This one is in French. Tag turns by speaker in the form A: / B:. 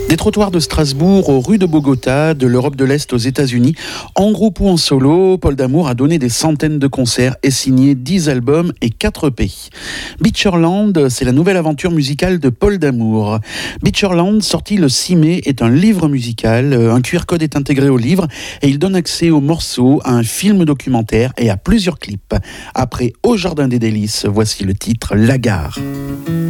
A: Des trottoirs de Strasbourg aux rues de Bogota, de l'Europe de l'Est aux États-Unis, en groupe ou en solo, Paul D'Amour a donné des centaines de concerts et signé 10 albums et 4 EP. Beacherland, c'est la nouvelle aventure musicale de Paul D'Amour. Beacherland, sorti le 6 mai, est un livre musical. Un QR code est intégré au livre et il donne accès aux morceaux, à un film documentaire et à plusieurs clips. Après Au Jardin des Délices, voici le titre La Gare.